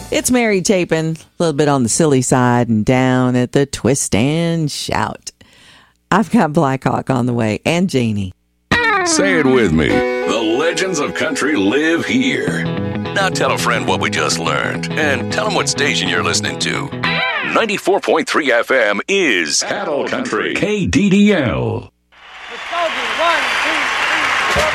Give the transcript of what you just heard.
It's Mary Chapin, a little bit on the silly side and down at the twist and shout. I've got Blackhawk on the way and Janie. Say it with me. The legends of country live here. Now tell a friend what we just learned and tell them what station you're listening to. 94.3 FM is Cattle Country. KDDL.